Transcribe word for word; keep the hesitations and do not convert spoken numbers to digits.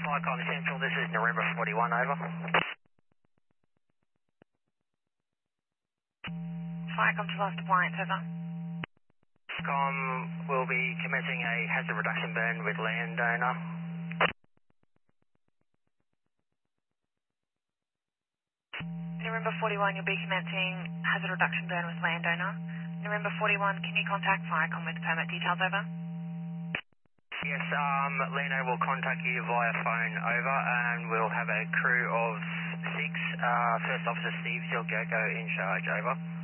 Flycom Central, this is November forty-one, over. Flycom to last appliance, over. Com will be commencing a hazard reduction burn with landowner. November forty-one, you'll be commencing hazard reduction burn with landowner. November forty-one, can you contact Flycom with permit details, over? Yes, um, Leno will contact you via phone, over, and we'll have a crew of six. Uh, First Officer Steve Zilgoko in charge, over.